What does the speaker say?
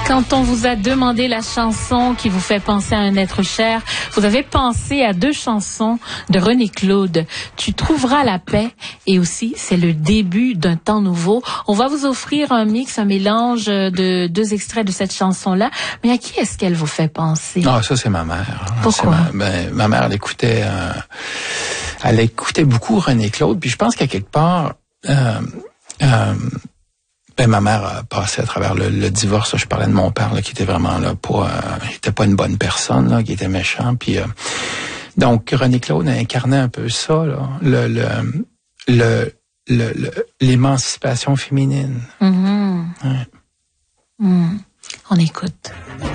Quand on vous a demandé la chanson qui vous fait penser à un être cher, vous avez pensé à 2 chansons de René Claude. Tu trouveras la paix et aussi c'est le début d'un temps nouveau. On va vous offrir un mix, un mélange de 2 extraits de cette chanson-là. Mais à qui est-ce qu'elle vous fait penser? Ah, ça c'est ma mère. Pourquoi? Ma mère, elle écoutait beaucoup René Claude. Puis je pense qu'à quelque part, ma mère a passé à travers le divorce. Je parlais de mon père là, qui était vraiment là il était pas une bonne personne, là, qui était méchant. Puis donc René Claude a incarné un peu ça, là, l'émancipation féminine. Mm-hmm. Ouais. On écoute.